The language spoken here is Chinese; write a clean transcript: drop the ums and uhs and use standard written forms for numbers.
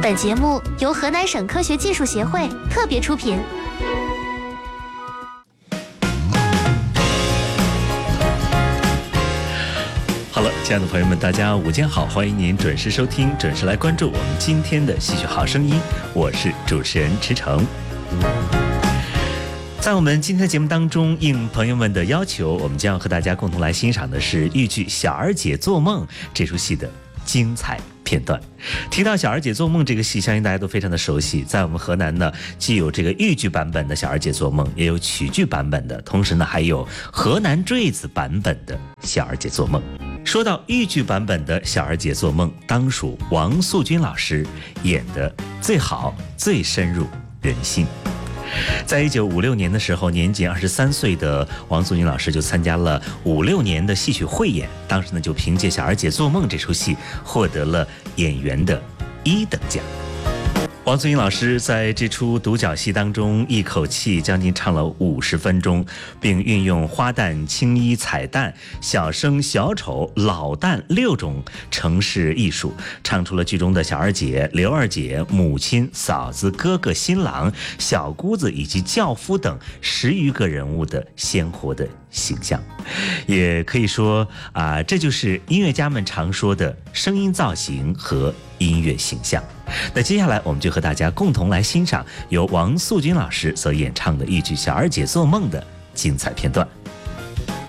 本节目由河南省科学技术协会特别出品。 好了，亲爱的朋友们，大家午间好，欢迎您准时收听，准时来关注我们今天的戏曲好声音，我是主持人池诚。在我们今天的节目当中，应朋友们的要求，我们将要和大家共同来欣赏的是豫剧《小儿姐做梦》这出戏的精彩片段。提到《小儿姐做梦》这个戏，相信大家都非常的熟悉。在我们河南呢，既有这个豫剧版本的《小儿姐做梦》，也有曲剧版本的，同时呢，还有河南坠子版本的《小儿姐做梦》。说到豫剧版本的《小儿姐做梦》，当属王素君老师演得最好、最深入人心。在1956年的时候，年仅23岁的王素君老师就参加了56年的戏曲汇演，当时呢就凭借《小儿姐做梦》这出戏获得了演员的1等奖。王素君老师在这出独角戏当中一口气将近唱了50分钟，并运用花旦、青衣、彩旦、小生、小丑、老旦6种程式艺术，唱出了剧中的小二姐、刘二姐、母亲、嫂子、哥哥、新郎、小姑子以及轿夫等10余个人物的鲜活的形象。也可以说这就是音乐家们常说的声音造型和音乐形象。那接下来我们就和大家共同来欣赏由王素君老师所演唱的豫剧《小儿姐做梦》的精彩片段。